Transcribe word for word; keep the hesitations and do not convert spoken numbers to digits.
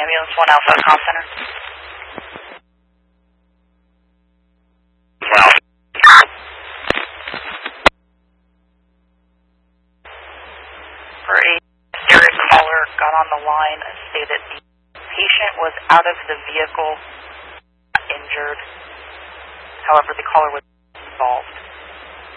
Ambulance one Alpha Comm Center. Well. For a hysteria caller got on the line and stated the patient was out of the vehicle, injured. However, the caller was involved.